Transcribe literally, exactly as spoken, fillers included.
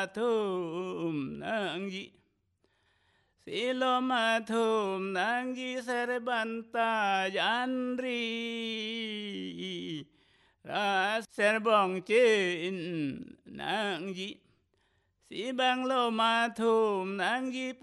ทุมนางยีสิโลมาทุมนางยีเสรบันตายันรีราเสรบองจินนางยีสิบังโลมาทุมนางยี